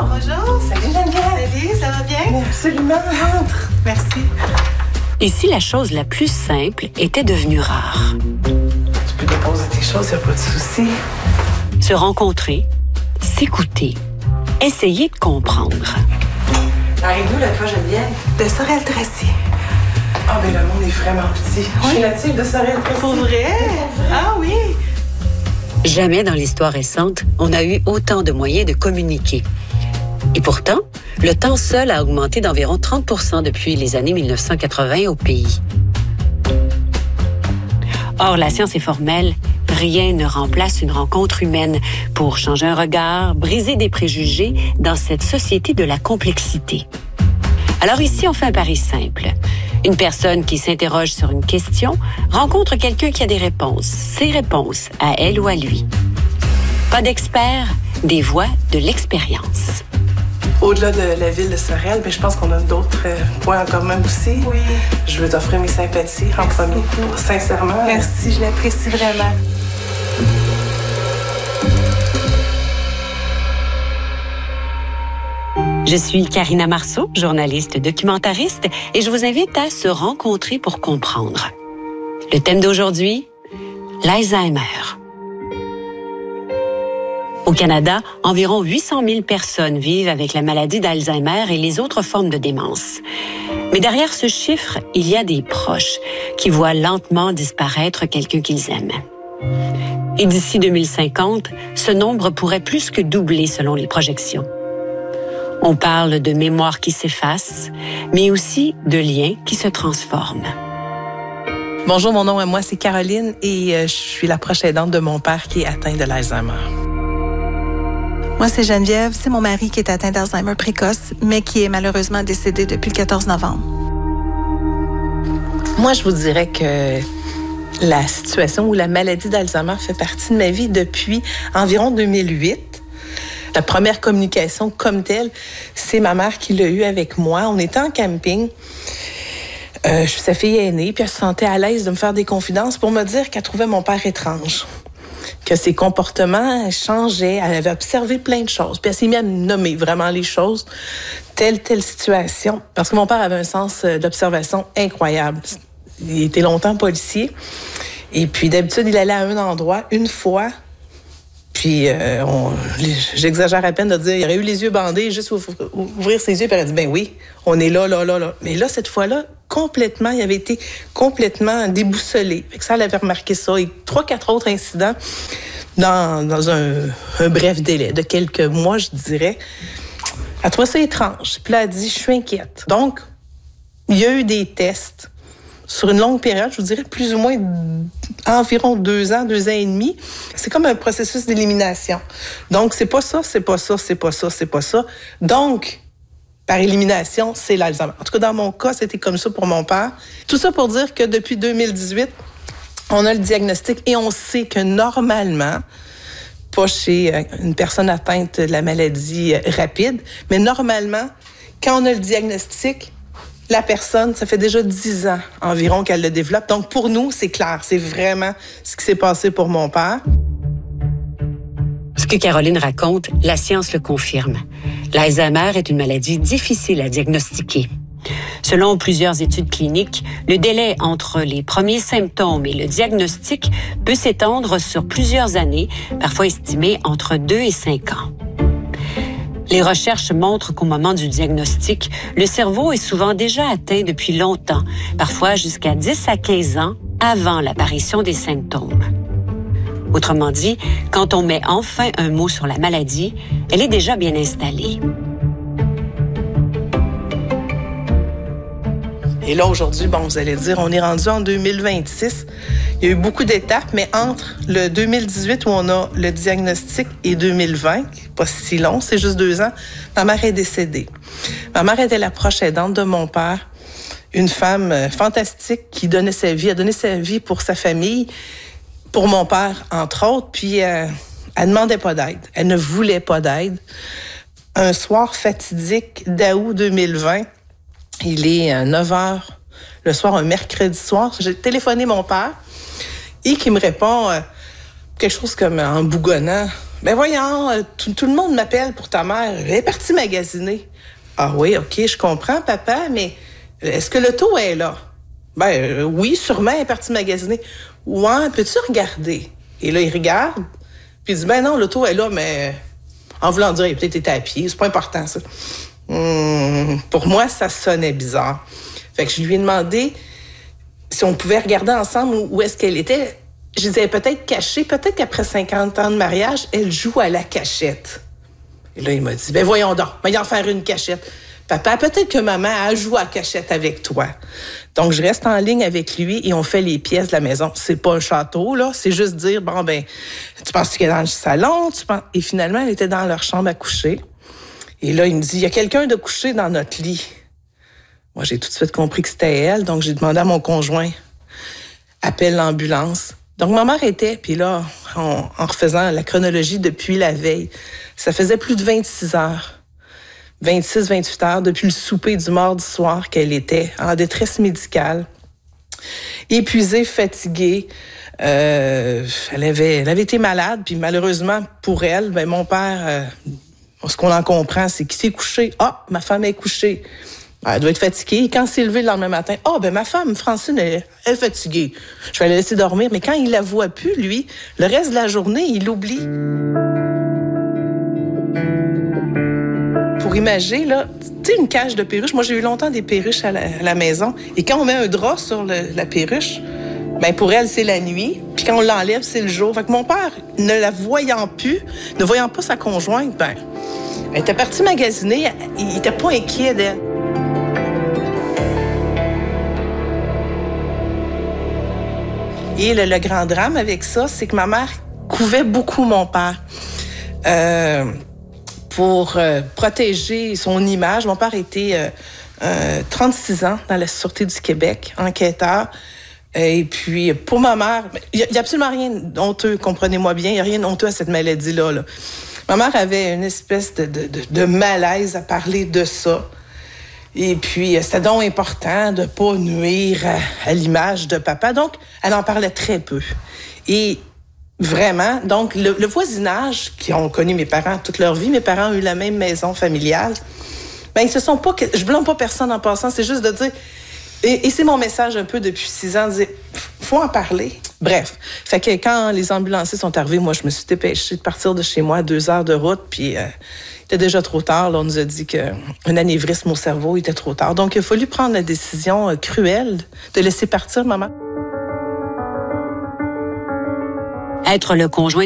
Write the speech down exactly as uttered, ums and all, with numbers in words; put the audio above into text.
Bonjour. Salut Geneviève. Salut, ça va bien? Absolument, rentre. Merci. Et si la chose la plus simple était devenue rare? Tu peux déposer tes choses, il n'y a pas de souci. Se rencontrer, s'écouter, essayer de comprendre. Arrive d'où, là, toi, Geneviève? De Sorel-Tracy. Ah, ben le monde est vraiment petit. Je suis native de Sorel-Tracy. Pour vrai? Ah oui. Jamais dans l'histoire récente, on a eu autant de moyens de communiquer. Et pourtant, le temps seul a augmenté d'environ trente pour cent depuis les années mille neuf cent quatre-vingts au pays. Or, la science est formelle. Rien ne remplace une rencontre humaine pour changer un regard, briser des préjugés dans cette société de la complexité. Alors ici, on fait un pari simple. Une personne qui s'interroge sur une question rencontre quelqu'un qui a des réponses, ses réponses à elle ou à lui. Pas d'experts, des voix de l'expérience. Au-delà de la ville de Sorel, ben, je pense qu'on a d'autres euh, points en commun aussi. Oui. Je veux t'offrir mes sympathies en Merci premier. beaucoup. Sincèrement. Merci, je l'apprécie vraiment. Je suis Karina Marceau, journaliste documentariste, et je vous invite à se rencontrer pour comprendre. Le thème d'aujourd'hui, l'Alzheimer. Au Canada, environ huit cent mille personnes vivent avec la maladie d'Alzheimer et les autres formes de démence. Mais derrière ce chiffre, il y a des proches qui voient lentement disparaître quelqu'un qu'ils aiment. Et d'ici deux mille cinquante, ce nombre pourrait plus que doubler selon les projections. On parle de mémoire qui s'efface, mais aussi de liens qui se transforment. Bonjour, mon nom à moi, c'est Caroline et euh, je suis la proche aidante de mon père qui est atteint de l'Alzheimer. Moi, c'est Geneviève. C'est mon mari qui est atteint d'Alzheimer précoce, mais qui est malheureusement décédé depuis le quatorze novembre. Moi, je vous dirais que la situation ou la maladie d'Alzheimer fait partie de ma vie depuis environ deux mille huit. La première communication comme telle, c'est ma mère qui l'a eue avec moi. On était en camping. Euh, je suis sa fille aînée, puis elle se sentait à l'aise de me faire des confidences pour me dire qu'elle trouvait mon père étrange, que ses comportements changeaient. Elle avait observé plein de choses. Puis elle s'est mise à me nommer vraiment les choses, telle, telle situation. Parce que mon père avait un sens d'observation incroyable. Il était longtemps policier. Et puis d'habitude, il allait à un endroit une fois. Puis, euh, on, j'exagère à peine de dire, il aurait eu les yeux bandés, juste ouvrir ses yeux, puis il aurait dit, ben oui, on est là, là, là, là. Mais là, cette fois-là, complètement, il avait été complètement déboussolé. Fait que ça, elle avait remarqué ça. Et trois, quatre autres incidents dans, dans un, un bref délai de quelques mois, je dirais. Elle trouvait ça étrange. Puis là, elle a dit, je suis inquiète. Donc, il y a eu des tests sur une longue période, je vous dirais plus ou moins environ deux ans, deux ans et demi. C'est comme un processus d'élimination. Donc, c'est pas ça, c'est pas ça, c'est pas ça, c'est pas ça. Donc, par élimination, c'est l'Alzheimer. En tout cas, dans mon cas, c'était comme ça pour mon père. Tout ça pour dire que depuis deux mille dix-huit, on a le diagnostic et on sait que normalement, pas chez une personne atteinte de la maladie rapide, mais normalement, quand on a le diagnostic, la personne, ça fait déjà dix ans environ qu'elle le développe. Donc, pour nous, c'est clair. C'est vraiment ce qui s'est passé pour mon père. Ce que Caroline raconte, la science le confirme. L'Alzheimer est une maladie difficile à diagnostiquer. Selon plusieurs études cliniques, le délai entre les premiers symptômes et le diagnostic peut s'étendre sur plusieurs années, parfois estimé entre deux et cinq ans. Les recherches montrent qu'au moment du diagnostic, le cerveau est souvent déjà atteint depuis longtemps, parfois jusqu'à dix à quinze ans avant l'apparition des symptômes. Autrement dit, quand on met enfin un mot sur la maladie, elle est déjà bien installée. Et là, aujourd'hui, bon, vous allez dire, on est rendu en deux mille vingt-six. Il y a eu beaucoup d'étapes, mais entre le deux mille dix-huit où on a le diagnostic et deux mille vingt, pas si long, c'est juste deux ans, ma mère est décédée. Ma mère était la proche aidante de mon père, une femme fantastique qui donnait sa vie, a donné sa vie pour sa famille, pour mon père, entre autres, puis euh, elle ne demandait pas d'aide. Elle ne voulait pas d'aide. Un soir fatidique d'août deux mille vingt, il est neuf heures le soir, un mercredi soir. J'ai téléphoné mon père et qui me répond euh, quelque chose comme en bougonnant. Ben voyons, tout, tout le monde m'appelle pour ta mère. Elle est partie magasiner. Ah oui, OK, je comprends, papa, mais est-ce que l'auto est là? Ben euh, oui, sûrement, elle est partie magasiner. Ouais, peux-tu regarder? Et là, il regarde, puis il dit, ben non, l'auto est là, mais en voulant dire, il a peut-être été à pied, c'est pas important, ça. Hum, pour moi, ça sonnait bizarre. Fait que je lui ai demandé si on pouvait regarder ensemble où, où est-ce qu'elle était. Je disais, peut-être cachée, peut-être qu'après cinquante ans de mariage, elle joue à la cachette. Et là, il m'a dit, ben voyons donc, va y en faire une cachette. Papa, peut-être que maman a joué à la cachette avec toi. Donc, je reste en ligne avec lui et on fait les pièces de la maison. C'est pas un château, là. C'est juste dire, bon, ben, tu penses qu'elle est dans le salon? Tu penses... Et finalement, elle était dans leur chambre à coucher. Et là, il me dit, il y a quelqu'un de couché dans notre lit. Moi, j'ai tout de suite compris que c'était elle. Donc, j'ai demandé à mon conjoint, appelle l'ambulance. Donc, ma mère était, puis là, en, en refaisant la chronologie depuis la veille, ça faisait plus de vingt-six heures. vingt-six, vingt-huit heures depuis le souper du mardi soir qu'elle était en détresse médicale, épuisée, fatiguée. Euh, elle, avait, elle avait été malade, puis malheureusement pour elle, ben, mon père, euh, ce qu'on en comprend, c'est qu'il s'est couché. Ah, ma femme est couchée. Elle doit être fatiguée. Et quand il s'est levé le lendemain matin, ah, oh, ben ma femme, Francine, elle, elle est fatiguée. Je vais la laisser dormir. Mais quand il la voit plus, lui, le reste de la journée, il l'oublie. Pour imager, là, tu sais, une cage de perruches. Moi, j'ai eu longtemps des perruches à la, à la maison. Et quand on met un drap sur le, la perruche, ben pour elle, c'est la nuit. Puis quand on l'enlève, c'est le jour. Fait que mon père, ne la voyant plus, ne voyant pas sa conjointe, ben, elle était partie magasiner. Il était pas inquiet d'elle. Et le, le grand drame avec ça, c'est que ma mère couvait beaucoup mon père. Euh, pour euh, protéger son image. Mon père était euh, euh, trente-six ans dans la Sûreté du Québec, enquêteur. Et puis, pour ma mère, il n'y a, a absolument rien d'honteux, comprenez-moi bien, il n'y a rien d'honteux à cette maladie-là. Là. Ma mère avait une espèce de, de, de, de malaise à parler de ça. Et puis, c'était donc important de ne pas nuire à, à l'image de papa. Donc, elle en parlait très peu. Et vraiment, donc, le, le voisinage, qui ont connu mes parents toute leur vie, mes parents ont eu la même maison familiale, ben ils se sont pas... Je blâme pas personne en passant, c'est juste de dire... Et, et c'est mon message un peu depuis six ans, de dire, faut en parler. Bref, fait que quand les ambulanciers sont arrivés, moi, je me suis dépêchée de partir de chez moi, deux heures de route, puis... Euh, il était déjà trop tard. Là, on nous a dit qu'un anévrisme au cerveau était trop tard. Donc, il a fallu prendre la décision euh, cruelle de laisser partir maman. Être le conjoint